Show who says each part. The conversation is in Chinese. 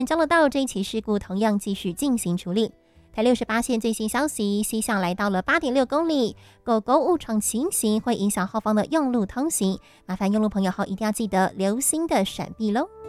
Speaker 1: 交流道这一起事故同样继续进行处理。台68线最新消息，西向来到了 8.6 公里，狗狗误闯情形会影响后方的用路通行，麻烦用路朋友后一定要记得留心的闪避喽。